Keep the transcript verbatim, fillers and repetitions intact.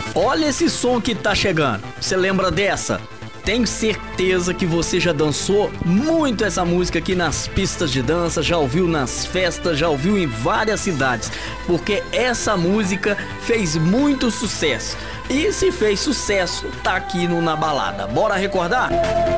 Olha esse som que tá chegando. Você lembra dessa? Tenho certeza que você já dançou muito essa música aqui nas pistas de dança, já ouviu nas festas, já ouviu em várias cidades, porque essa música fez muito sucesso. E se fez sucesso, tá aqui no Na Balada. Bora recordar?